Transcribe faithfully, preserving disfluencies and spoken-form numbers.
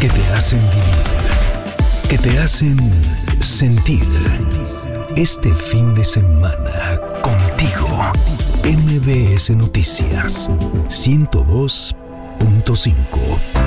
que te hacen vivir, que te hacen sentir. Este fin de semana contigo, M B S Noticias ciento dos punto cinco.